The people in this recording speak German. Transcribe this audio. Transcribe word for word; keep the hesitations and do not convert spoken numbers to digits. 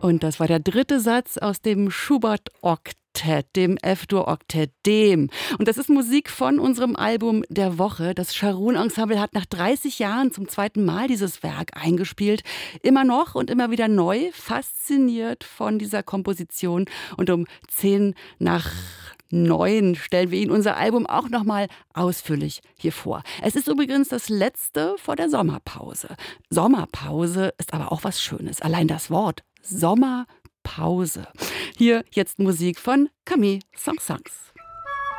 Und das war der dritte Satz aus dem Schubert-Oktett, dem F-Dur-Oktett, dem. Und das ist Musik von unserem Album der Woche. Das Scharun-Ensemble hat nach dreißig Jahren zum zweiten Mal dieses Werk eingespielt. Immer noch und immer wieder neu, fasziniert von dieser Komposition. Und um zehn nach neun stellen wir Ihnen unser Album auch nochmal ausführlich hier vor. Es ist übrigens das letzte vor der Sommerpause. Sommerpause ist aber auch was Schönes. Allein das Wort Sommerpause. Hier jetzt Musik von Camille Saint-Saëns.